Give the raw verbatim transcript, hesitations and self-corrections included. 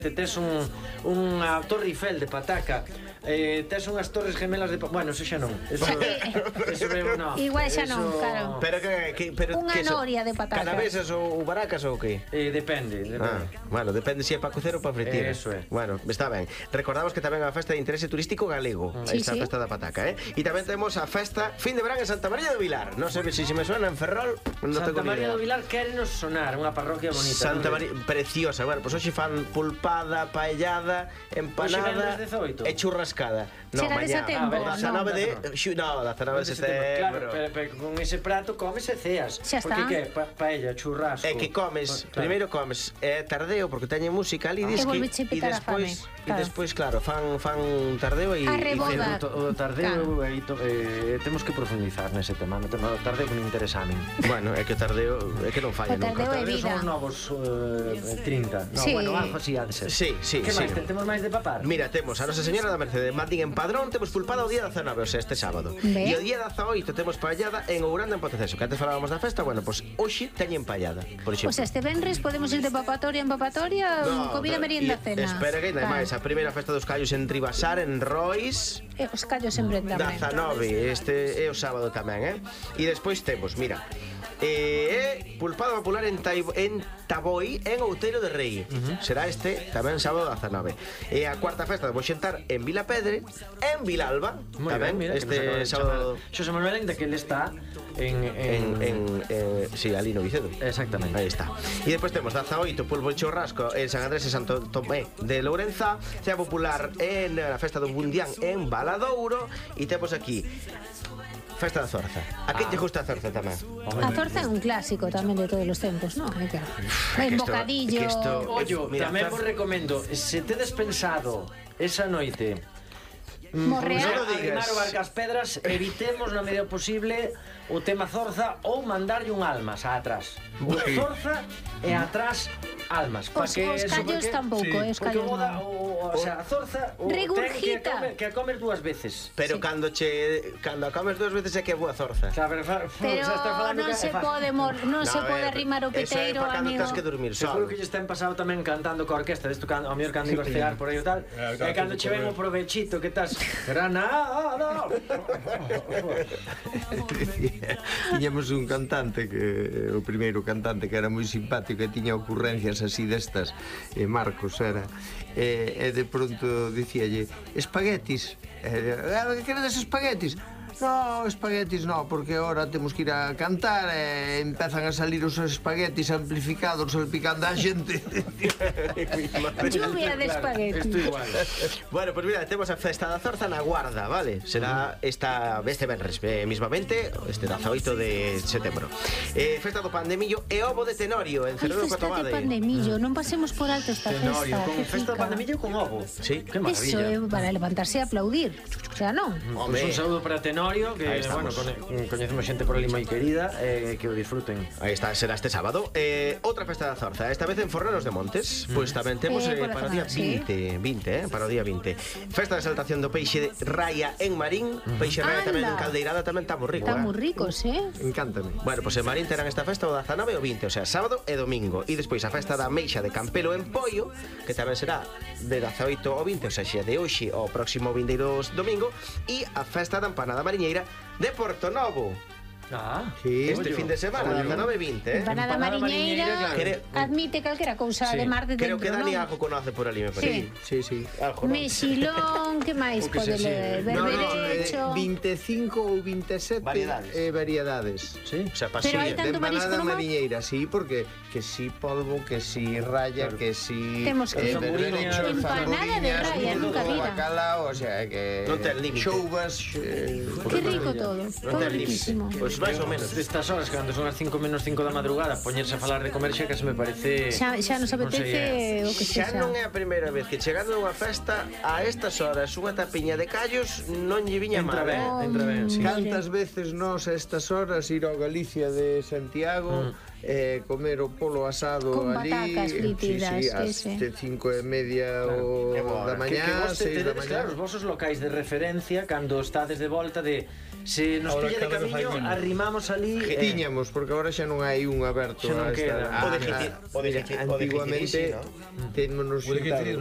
tes un, unha torre Eiffel de pataca, eh, tes unhas torres gemelas de... Bueno, eso xa non. Eso, eso no. Igual xa non, eso... claro. Pero que... que pero unha que noria de patacas. Canavesas ou baracas ou que? Eh, depende, depende. Ah, bueno, depende se si é para cocer ou para fritir. Eso é. Bueno, está ben. Recordamos que tamén é a festa de interese turístico galego. Sí, Esta sí. festa da pataca, eh? E tamén temos a festa fin de verán en Santa María do Vilar. Non sei se si me suena en Ferrol, non Santa tengo ni María idea. do Vilar quérenos sonar, unha parroquia bonita. Santa non? María, preciosa. Bueno, pois pues hoxe fan pulpada, paellada, empanada vendres dezoito? e churrascada. No, Chegades a mañá. tempo, Ah, dezanove de... non. xu- No, dezanove de setembro. Claro, pero, pero con ese prato comes e ceas. Xa está. Porque que? Pa, paella, churrasco. É que comes, Claro. primeiro comes é tardeo porque teñen música ali E disque volveche e pitar a fame, despois e claro. despois claro, fan fan un tardeo e A e reboda. ceno. O, o tardeo, aí to, eh, temos que profundizar nese tema. No tema do tardeo que me interesa a min. Bueno, é que o tardeo é que non falla O nunca. tardeo é Tardeo vida. son os novos eh, trinta. No, Sí. bueno, algo así ha de ser. Sí, sí, Que sí. máis? Temos máis de papar? Mira, temos a Nosa Señora da Mercede de Madín en Padrón, temos pulpada o día dezanove, o sea, este sábado. Ve. E o día dezaoito temos paellada en Ouranda en Ponteceso, que antes falábamos da festa, bueno, pois pues, hoxe teñen paellada, por exemplo. O sea, este venres podemos ir de papatoria en papatoria, comida, pero- merienda, e- cena. Espera que ainda Claro. máis, a primeira festa dos callos en Ribasar, en Rois, E os callos en Brenda tamén. dezanove, este é o sábado tamén, eh? E despois temos, mira, eh, pulpado popular en, Taibo, en Taboi, en Outeiro de Rei. Uh-huh. Será este tamén sábado dezanove. E a cuarta festa de Boxentar en Vila Pedre, en Vilalba, Moi tamén, ben, mira, que nos acaba este de sábado... chamar Xosé Manuel, ainda que ele está en... En, en, eh, sí, ali no Vicedo. Exactamente. Aí está. E despois temos dezaoito pulpo e churrasco en San Andrés e Santo Tomé de Lourenza, Cea Popular en a festa do Bundián en Valadouro e temos aquí Festa da Zorza. A quen Ah. lle gusta a Zorza tamén? A zorza é un clásico tamén de todos os tempos, non? É que... que En isto- bocadillo... que isto- Ollo, Mira, tamén Zar- vos recomendo, se tedes pensado esa noite Morrear. Non o digas. arrimar o barco ás pedras, evitemos na medida posible o tema Zorza ou mandarlle un almas a atrás. O Ui. Zorza e atrás almas. Pa Os- que os eso, callos porque- tampouco, sí, eh, os porque callos o, da- non. o, o sea, a Zorza o ten que a Regurgita. comer, que a comer dúas veces. Pero Sí. cando che cando a comes dúas veces é que é boa Zorza. O sea, pero, fa- Pero o sea, está falando non que- se fa- pode mor, non se No, pode eh, arrimar o eso é peteiro, pa cando amigo. tens que dormir Seguro solo. que lle están pasado tamén cantando coa orquesta, desto cando, ao mellor cando ibas cear por aí o tal. E cando che ven o provechito que estás Granada. Tiñamos un cantante que o primeiro cantante que era moi simpático e tiña ocurrencias así destas, eh, Marcos era, e, e de pronto dicíalle espaguetis, e, que queredes espaguetis? No, espaguetis no, porque ahora temos que ir a cantar e empezan a salir os espaguetis amplificados salpicando a xente. Lluvia de espagueti. Isto igual. Bueno, pues mira, temos a Festa da Zorza na Guarda, vale? Será esta este venres, eh, mismamente, este dezaoito de setembro. Eh, festa do Pandemillo e ovo de Tenorio en Ai, Cerredo festa de Cotomade. pandemillo, non pasemos por alto esta Tenorio, festa. con que festa do rica. pandemillo con ovo. Sí. Que Eso é maravilla. para levantarse e aplaudir. O sea, non? Home. Pues un saúdo para Tenorio, que Ahí bueno, estamos. cone- coñecemos xente por ali moi querida, eh, que o disfruten. Aí está, será este sábado. Eh, outra festa da Zorza, esta vez en Forneros de Montes. Pois pues tamén temos Eh, eh, por la para o día zona, sí. vinte, vinte, eh, para o día vinte. Festa de exaltación do peixe de Raya en Marín. Peixe Raya tamén en Anda. Caldeirada tamén está moi rico, Están eh. moi ricos, eh? Encántame. Bueno, pois pues en Marín terán esta festa o dezanove e o vinte, o sea, sábado e domingo. E despois a festa da Meixa de Campelo en Poio, que tamén será de dezaoito ao vinte, o sea, xa de hoxe ao próximo vindeiro domingo. E a festa da empanada mariñeira de Porto Novo. Ah, Sí. Este Ollo. fin de semana, Ollo. dezanove e vinte, eh. Empanada Empanada mariñeira, mariñeira, claro. admite calquera cousa Sí. de mar de Creo dentro, que Dani non? Ajo conoce por ali, me parece. Sí. Sí, sí. Algo, non? Mexilón, que máis O que pode se ler? sirve. No, no, Berberecho... eh, veinticinco ou veintisiete Variedades. eh, variedades. Sí. O sea, Pero pasilla. hai De tanto marisco empanada no mar? mariñeira, sí, porque que si polvo, que si raya, que si Temos que- berberecho, Empanada de zamburiñas, raya, todo, nunca vira. bacalao, o sea, que Non ten límite. chouvas, eh, Que rico todo, Non todo ten límite. riquísimo. Pois máis ou menos. Destas horas, cando son as cinco menos cinco da madrugada, poñerse a falar de comer xa que se me parece... Xa, xa nos non sei, eh. apetece o que Xa sexa. non é a primeira vez que chegando a unha festa a estas horas unha tapiña de callos non lle viña Entra mal, ben, eh? entra ben, sí. Cantas veces nós a estas horas ir ao Galicia de Santiago eh, comer o polo asado Con ali patacas fritidas, sí, sí, que ás sí. de cinco e media o Que boa. da Que, que mañá, vos te, seis da tedes, mañá. claro, os vosos locais de referencia cando estades de volta de Se nos Ahora pilla de cada vez hai camiño, menos. arrimamos ali. eh, Tiñamos, porque agora xa non hai un aberto Xa non a queda. esta- O de Jiti- o de Mira, Jiti- o de antiguamente Jitirisí, ¿no? témonos O de Jitirisí, xuntado